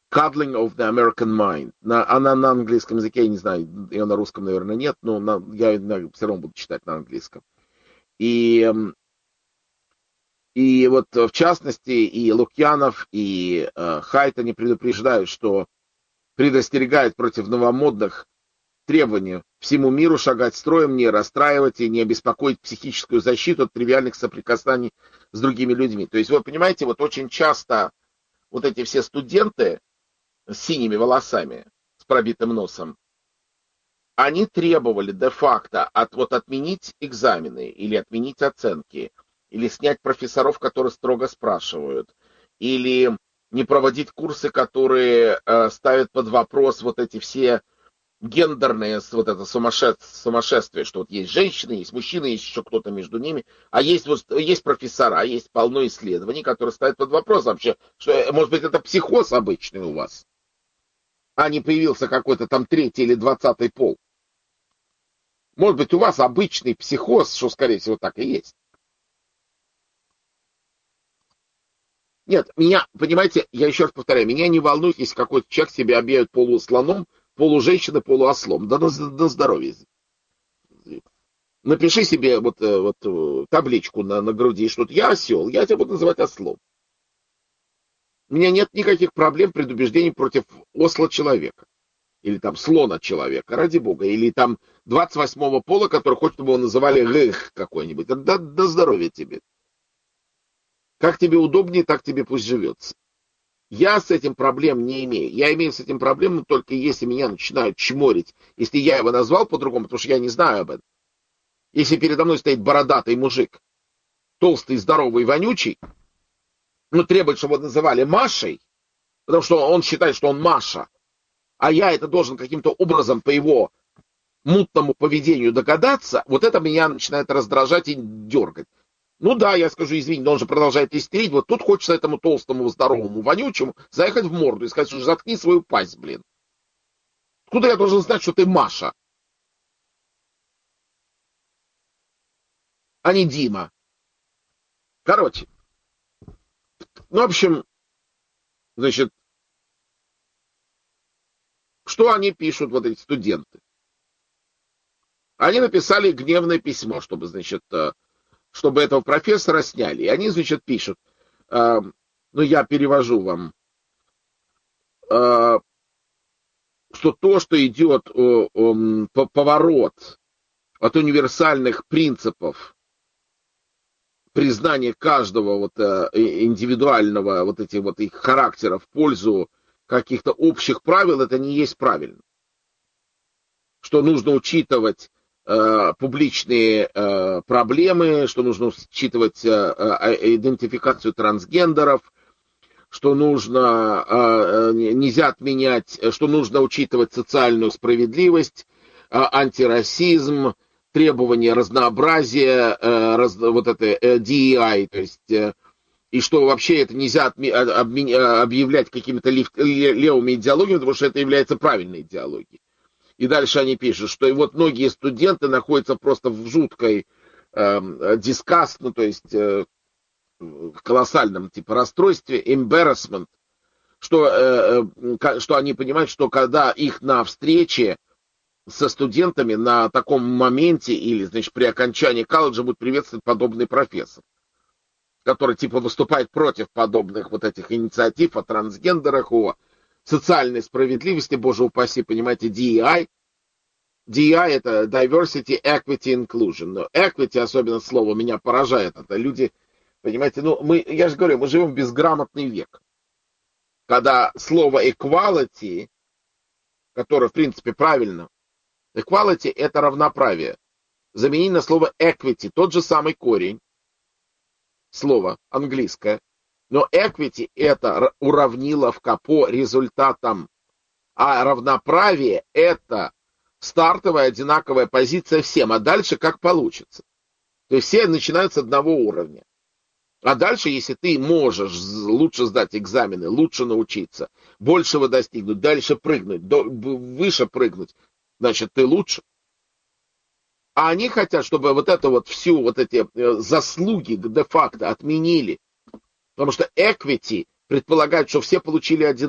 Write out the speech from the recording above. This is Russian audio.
Coddling of the American Mind. Она на английском языке, я не знаю, ее на русском, наверное, нет, но я все равно буду читать на английском. И вот, в частности, и Лукьянов, и Хайт, они предупреждают, что предостерегают против новомодных требований всему миру шагать строем, не расстраивать и не беспокоить психическую защиту от тривиальных соприкасаний с другими людьми. То есть, вы понимаете, вот очень часто вот эти все студенты с синими волосами, с пробитым носом, они требовали де-факто отменить экзамены или отменить оценки, или снять профессоров, которые строго спрашивают, или не проводить курсы, которые ставят под вопрос вот эти все гендерные, вот это сумасшествие, что вот есть женщины, есть мужчины, есть еще кто-то между ними, а есть профессора, есть полно исследований, которые ставят под вопрос вообще, что, может быть, это психоз обычный у вас, а не появился какой-то там 3-й или 20-й пол. Может быть, у вас обычный психоз, что, скорее всего, так и есть. Нет, понимаете, я еще раз повторяю, меня не волнует, если какой-то человек себя объявит полуслоном, полуженщиной, полуослом. Да на здоровье. Напиши себе табличку на груди, что я осел, я тебя буду называть ослом. У меня нет никаких проблем, предубеждений против осла человека. Или там слона человека, ради бога. Или там 28-го пола, который хочет, чтобы его называли гых какой-нибудь. Да здоровья тебе. Как тебе удобнее, так тебе пусть живется. Я с этим проблем не имею. Я имею с этим проблем только если меня начинают чморить. Если я его назвал по-другому, потому что я не знаю об этом. Если передо мной стоит бородатый мужик, толстый, здоровый, вонючий, требует, чтобы его называли Машей, потому что он считает, что он Маша, а я это должен каким-то образом по его мутному поведению догадаться, вот это меня начинает раздражать и дергать. Ну да, я скажу, извини, но он же продолжает истерить. Вот тут хочется этому толстому, здоровому, вонючему заехать в морду и сказать, что заткни свою пасть, блин. Откуда я должен знать, что ты Маша, а не Дима? Короче. В общем, значит, что они пишут, вот эти студенты? Они написали гневное письмо, чтобы, значит, чтобы этого профессора сняли. И они, значит, пишут, я перевожу вам, что то, что идет поворот от универсальных принципов признания каждого индивидуального их характера в пользу каких-то общих правил, это не есть правильно. Что нужно учитывать публичные проблемы, что нужно учитывать идентификацию трансгендеров, что нельзя отменять, что нужно учитывать социальную справедливость, антирасизм, требования разнообразия, DEI, то есть, и что вообще это нельзя объявлять какими-то левыми идеологиями, потому что это является правильной идеологией. И дальше они пишут, что и вот многие студенты находятся просто в жуткой дискасс, то есть колоссальном расстройстве, embarrassment, что они понимают, что когда их на встрече со студентами на таком моменте или, значит, при окончании колледжа будет приветствовать подобный профессор, который выступает против подобных вот этих инициатив о трансгендерах, о социальной справедливости, боже упаси, понимаете, DEI. DEI — это Diversity, Equity, Inclusion. Но equity, особенно слово, меня поражает. Это люди, понимаете, я же говорю, мы живем в безграмотный век. Когда слово equality, которое, в принципе, правильно, equality — это равноправие. Замени на слово equity, тот же самый корень, слово английское. Но equity — это уравниловка по результатам. А равноправие — это стартовая одинаковая позиция всем. А дальше как получится. То есть все начинают с одного уровня. А дальше, если ты можешь лучше сдать экзамены, лучше научиться, большего достигнуть, дальше прыгнуть, выше прыгнуть, значит, ты лучше. А они хотят, чтобы всю эти заслуги де-факто отменили. Потому что equity предполагает, что все получили одинаково.